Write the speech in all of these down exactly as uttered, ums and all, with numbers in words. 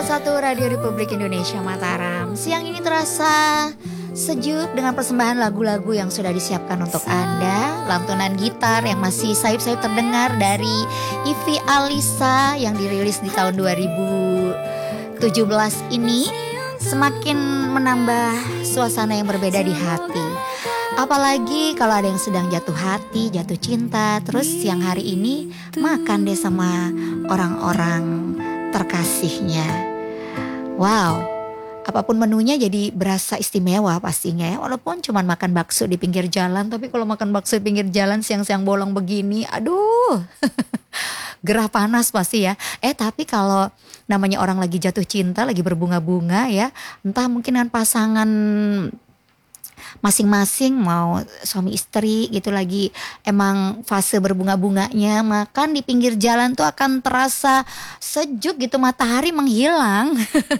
satu Radio Republik Indonesia Mataram. Siang ini terasa sejuk dengan persembahan lagu-lagu yang sudah disiapkan untuk Anda. Lantunan gitar yang masih sayup-sayup terdengar dari Ivy Alisa yang dirilis di tahun dua ribu tujuh belas ini semakin menambah suasana yang berbeda di hati. Apalagi kalau ada yang sedang jatuh hati, jatuh cinta, terus siang hari ini makan deh sama orang-orang terkasihnya. Wow, apapun menunya jadi berasa istimewa pastinya ya. Walaupun cuma makan bakso di pinggir jalan, tapi kalau makan bakso di pinggir jalan siang-siang bolong begini, aduh, gerah panas pasti ya. Eh tapi kalau namanya orang lagi jatuh cinta, lagi berbunga-bunga ya, entah mungkin dengan pasangan masing-masing, mau suami istri gitu, lagi emang fase berbunga-bunganya, makan di pinggir jalan tuh akan terasa sejuk gitu, matahari menghilang.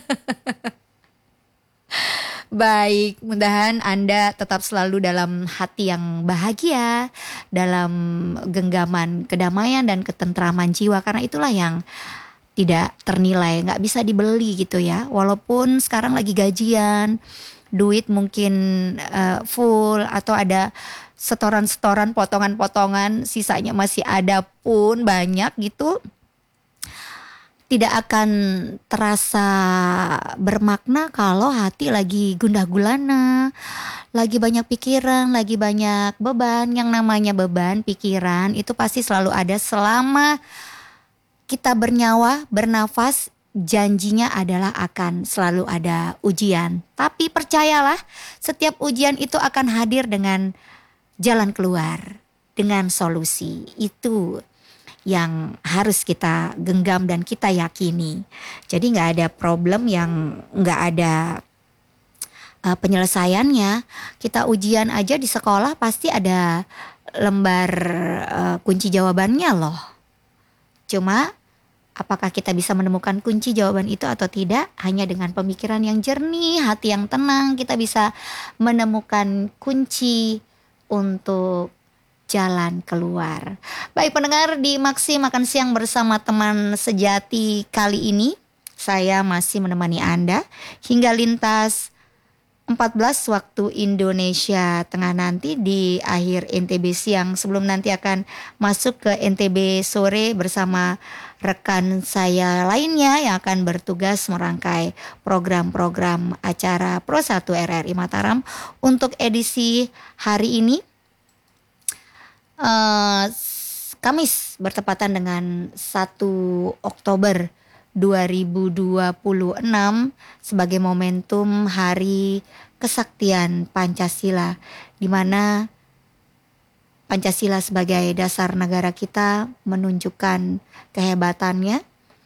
Baik, mudahan Anda tetap selalu dalam hati yang bahagia, dalam genggaman kedamaian dan ketentraman jiwa, karena itulah yang tidak ternilai, gak bisa dibeli gitu ya. Walaupun sekarang lagi gajian, duit mungkin uh, full atau ada setoran-setoran, potongan-potongan, sisanya masih ada pun banyak gitu, tidak akan terasa bermakna kalau hati lagi gundah gulana, lagi banyak pikiran, lagi banyak beban. Yang namanya beban pikiran itu pasti selalu ada selama kita bernyawa, bernafas. Janjinya adalah akan selalu ada ujian. Tapi percayalah, setiap ujian itu akan hadir dengan jalan keluar, dengan solusi. Itu yang harus kita genggam dan kita yakini. Jadi gak ada problem yang gak ada uh, penyelesaiannya. Kita ujian aja di sekolah pasti ada lembar uh, kunci jawabannya loh. Cuma apakah kita bisa menemukan kunci jawaban itu atau tidak? Hanya dengan pemikiran yang jernih, hati yang tenang, kita bisa menemukan kunci untuk jalan keluar. Baik pendengar, di Maksi Makan Siang bersama teman sejati kali ini, saya masih menemani Anda hingga lintas empat belas waktu Indonesia Tengah nanti di akhir N T B siang, sebelum nanti akan masuk ke N T B sore bersama rekan saya lainnya yang akan bertugas merangkai program-program acara Pro satu R R I Mataram untuk edisi hari ini, uh, Kamis bertepatan dengan satu Oktober dua ribu dua puluh enam sebagai momentum Hari Kesaktian Pancasila, di mana Pancasila sebagai dasar negara kita menunjukkan kehebatannya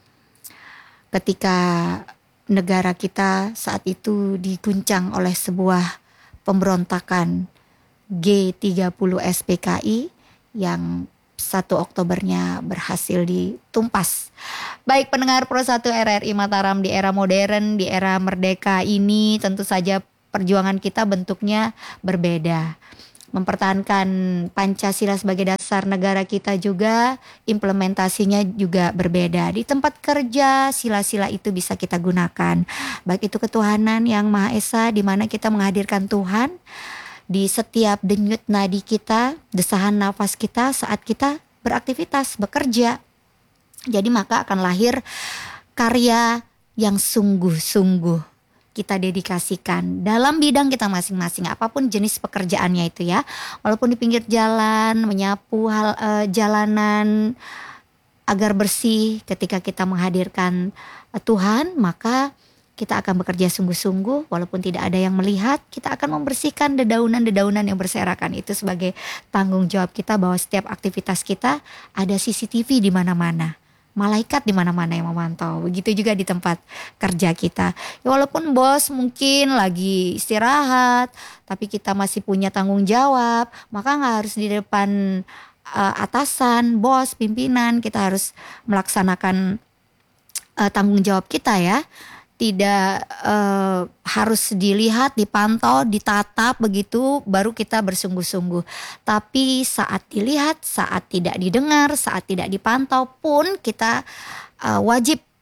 ketika negara kita saat itu diguncang oleh sebuah pemberontakan G tiga puluh S P K I yang satu Oktobernya berhasil ditumpas. Baik pendengar Pro satu R R I Mataram, di era modern, di era merdeka ini tentu saja perjuangan kita bentuknya berbeda. Mempertahankan Pancasila sebagai dasar negara kita juga implementasinya juga berbeda. Di tempat kerja sila-sila itu bisa kita gunakan. Baik itu ketuhanan yang Maha Esa, di mana kita menghadirkan Tuhan di setiap denyut nadi kita, desahan nafas kita saat kita beraktivitas, bekerja. Jadi maka akan lahir karya yang sungguh-sungguh kita dedikasikan dalam bidang kita masing-masing, apapun jenis pekerjaannya itu ya. Walaupun di pinggir jalan, menyapu hal uh, jalanan agar bersih, ketika kita menghadirkan uh, Tuhan, maka kita akan bekerja sungguh-sungguh. Walaupun tidak ada yang melihat, kita akan membersihkan dedaunan-dedaunan yang berserakan. Itu sebagai tanggung jawab kita, bahwa setiap aktivitas kita ada C C T V di mana-mana, malaikat di mana-mana yang memantau. Begitu juga di tempat kerja kita. Ya, walaupun bos mungkin lagi istirahat, tapi kita masih punya tanggung jawab. Maka nggak harus di depan uh, atasan, bos, pimpinan. Kita harus melaksanakan uh, tanggung jawab kita ya. Tidak uh, harus dilihat, dipantau, ditatap begitu baru kita bersungguh-sungguh. Tapi saat dilihat, saat tidak didengar, saat tidak dipantau pun kita uh, wajib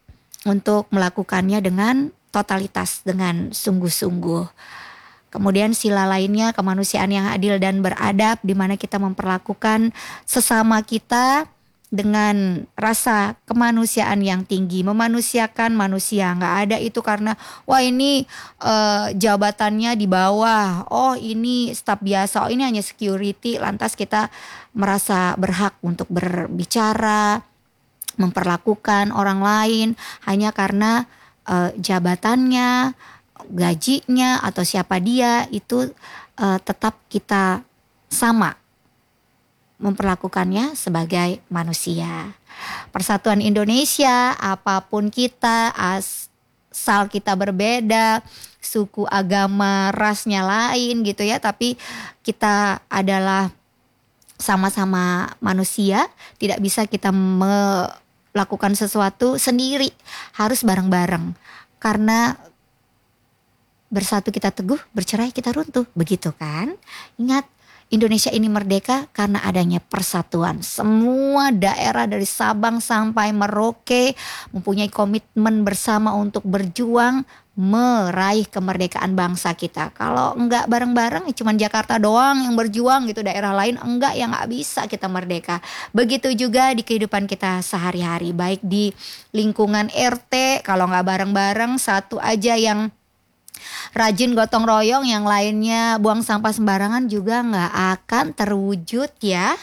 untuk melakukannya dengan totalitas, dengan sungguh-sungguh. Kemudian sila lainnya kemanusiaan yang adil dan beradab, di mana kita memperlakukan sesama kita dengan rasa kemanusiaan yang tinggi, memanusiakan manusia. Nggak ada itu karena wah ini uh, jabatannya di bawah, oh ini staf biasa, oh ini hanya security, lantas kita merasa berhak untuk berbicara, memperlakukan orang lain hanya karena uh, jabatannya, gajinya atau siapa dia, itu uh, tetap kita sama memperlakukannya sebagai manusia. Persatuan Indonesia, apapun kita, asal kita berbeda, suku, agama, rasnya lain gitu ya, tapi kita adalah sama-sama manusia. Tidak bisa kita melakukan sesuatu sendiri, harus bareng-bareng. Karena bersatu kita teguh, bercerai kita runtuh, begitu kan? Ingat, Indonesia ini merdeka karena adanya persatuan. Semua daerah dari Sabang sampai Merauke mempunyai komitmen bersama untuk berjuang meraih kemerdekaan bangsa kita. Kalau enggak bareng-bareng, ya cuma Jakarta doang yang berjuang gitu, daerah lain enggak, ya enggak bisa kita merdeka. Begitu juga di kehidupan kita sehari-hari, baik di lingkungan R T, kalau enggak bareng-bareng, satu aja yang rajin gotong royong, yang lainnya buang sampah sembarangan, juga nggak akan terwujud ya.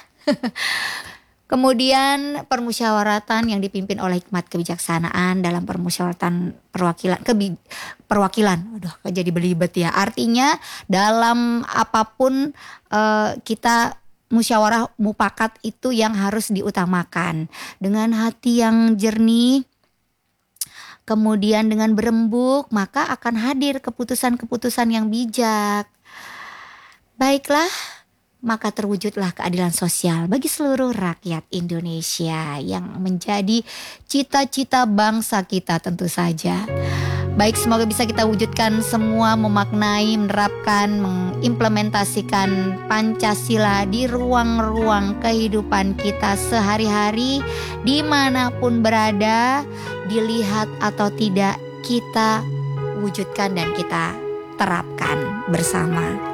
Kemudian permusyawaratan yang dipimpin oleh hikmat kebijaksanaan dalam permusyawaratan perwakilan kebi, perwakilan, aduh jadi belibet ya. Artinya dalam apapun uh, kita musyawarah mufakat itu yang harus diutamakan dengan hati yang jernih. Kemudian dengan berembuk, maka akan hadir keputusan-keputusan yang bijak. Baiklah, maka terwujudlah keadilan sosial bagi seluruh rakyat Indonesia yang menjadi cita-cita bangsa kita tentu saja. Baik, semoga bisa kita wujudkan semua, memaknai, menerapkan, mengimplementasikan Pancasila di ruang-ruang kehidupan kita sehari-hari, dimanapun berada, dilihat atau tidak, kita wujudkan dan kita terapkan bersama.